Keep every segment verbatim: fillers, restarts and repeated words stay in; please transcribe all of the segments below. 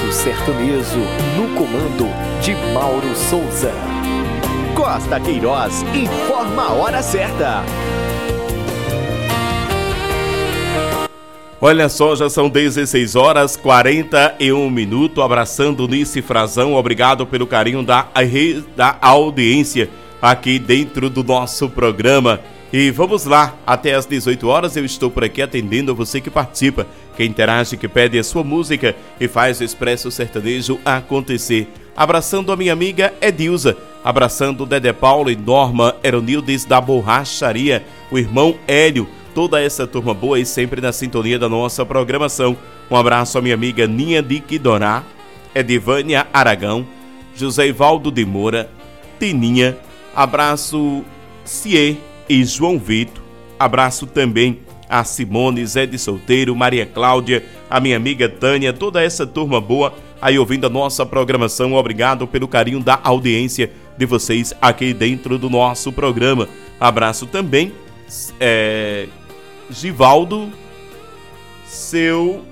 Expresso Sertanejo, no comando de Mauro Souza. Costa Queiroz informa a hora certa. Olha só, já são dezesseis horas e quarenta e um minutos, abraçando Nice Frazão, obrigado pelo carinho da, da audiência aqui dentro do nosso programa. E vamos lá, até às dezoito horas eu estou por aqui atendendo você que participa, que interage, que pede a sua música e faz o Expresso Sertanejo acontecer. Abraçando a minha amiga Edilza, abraçando Dedé Paulo e Norma Eronildes da Borracharia, o irmão Hélio, toda essa turma boa e sempre na sintonia da nossa programação. Um abraço à minha amiga Ninha de Quidorá, Edivânia Aragão, José Ivaldo de Moura, Tininha, abraço Cie e João Vitor, abraço também a Simone, Zé de Solteiro, Maria Cláudia, a minha amiga Tânia, toda essa turma boa aí ouvindo a nossa programação. Obrigado pelo carinho da audiência de vocês aqui dentro do nosso programa. Abraço também é, Givaldo, seu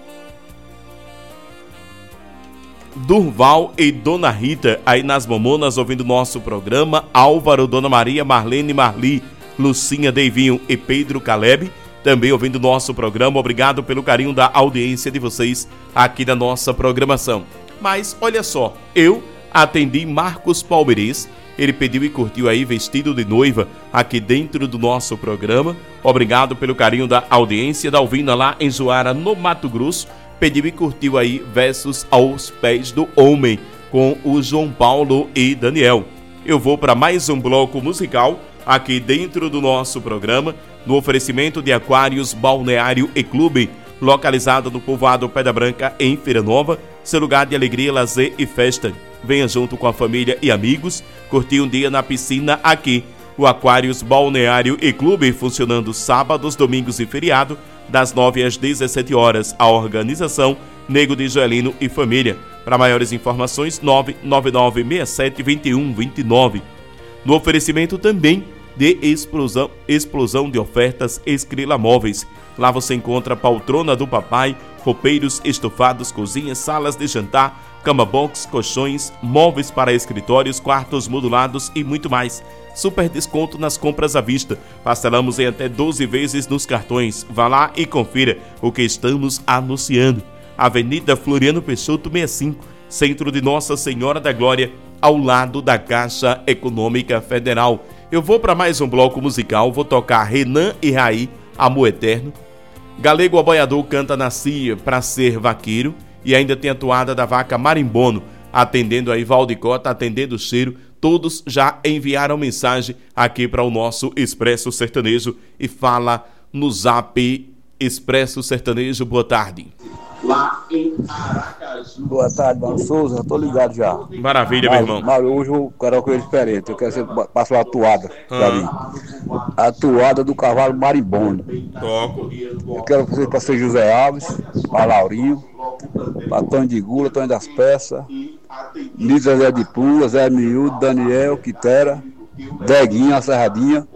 Durval e Dona Rita aí nas Mamonas ouvindo o nosso programa. Álvaro, Dona Maria, Marlene, Marli, Lucinha, Deivinho e Pedro Caleb também ouvindo o nosso programa. Obrigado pelo carinho da audiência de vocês aqui na nossa programação. Mas olha só, eu atendi Marcos Palmeirense. Ele pediu e curtiu aí Vestido de Noiva aqui dentro do nosso programa. Obrigado pelo carinho da audiência da Alvina lá em Juara, no Mato Grosso. Pediu e curtiu aí Versos aos Pés do Homem com o João Paulo e Daniel. Eu vou para mais um bloco musical aqui dentro do nosso programa, no oferecimento de Aquários Balneário e Clube, localizado no povoado Pedra Branca, em Feira Nova, seu lugar de alegria, lazer e festa. Venha junto com a família e amigos curtir um dia na piscina aqui. O Aquários Balneário e Clube, funcionando sábados, domingos e feriado, das nove às dezessete horas. A organização Nego de Joelino e Família. Para maiores informações, nove nove nove seis sete dois um dois nove. No oferecimento também de explosão, explosão de ofertas Escrila Móveis. Lá você encontra poltrona do papai, roupeiros, estofados, cozinhas, salas de jantar, cama box, colchões, móveis para escritórios, quartos modulados e muito mais. Super desconto nas compras à vista. Parcelamos em até doze vezes nos cartões. Vá lá e confira o que estamos anunciando. Avenida Floriano Peixoto sessenta e cinco, centro de Nossa Senhora da Glória, ao lado da Caixa Econômica Federal. Eu vou para mais um bloco musical, vou tocar Renan e Raí, Amor Eterno. Galego Aboiador canta Nascia pra Ser Vaqueiro. E ainda tem a toada da Vaca Marimbono, atendendo aí Valdicota, atendendo o Cheiro. Todos já enviaram mensagem aqui para o nosso Expresso Sertanejo e fala no Zap Expresso Sertanejo. Boa tarde. Lá em Aracaju. Boa tarde, Mauro Souza, tô ligado já. Maravilha, meu irmão. Mauro, hoje eu quero com ele diferente, eu quero que você passe uma atuada pra mim. A atuada do cavalo marimbono. Toco. Eu quero fazer pra ser José Alves, pra Laurinho, pra Tony de Gula, Tony das Peças, Nisa Zé de Pula, Zé Miúdo, Daniel, Quitera, Deguinha, a Serradinha,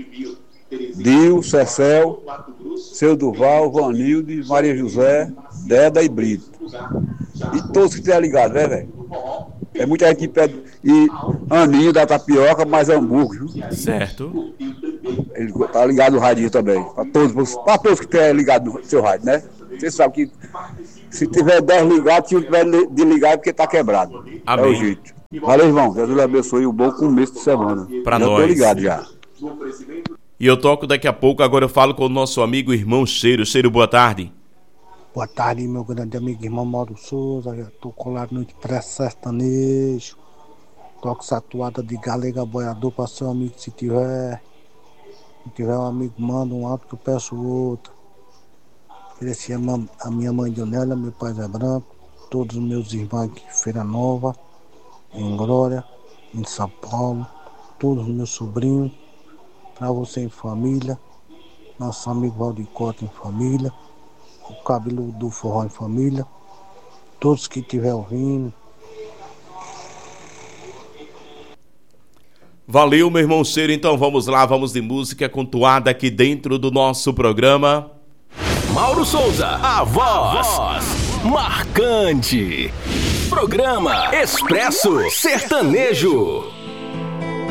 Dio, Cecel, Seu Durval, Vanilde, Maria José, Deda e Brito. E todos que estão ligados, né, velho? É muita gente que pede. E Aninho da Tapioca, mais hambúrguer, viu? Certo. Ele tá ligado no rádio também. Pra todos, pra todos que estão ligados no seu rádio, né? Você sabe que se tiver dez ligados, se não tiver de ligar é porque tá quebrado. Amém. É o jeito. Valeu, irmão. Jesus abençoe o bom começo de semana. Pra já nós. Tô ligado já. E eu toco daqui a pouco, agora eu falo com o nosso amigo irmão Cheiro. Cheiro, boa tarde. Boa tarde, meu grande amigo irmão Mauro Souza. Já tô colado no Expresso Sertanejo. Toco essa toada de Galega Boiador para seu amigo se tiver. Se tiver um amigo, manda um alto que eu peço outro. Agradecer a minha mãe Dionélia, meu pai Zé Branco, todos os meus irmãos aqui em Feira Nova, em Glória, em São Paulo, todos os meus sobrinhos, para você em família, nosso amigo Valdicota em família, o Cabelo do Forró em família, todos que estiver ouvindo. Valeu, meu irmão Cheiro. Então vamos lá, vamos de música com toada aqui dentro do nosso programa. Mauro Souza, a voz. A voz. marcante. Programa Expresso Sertanejo.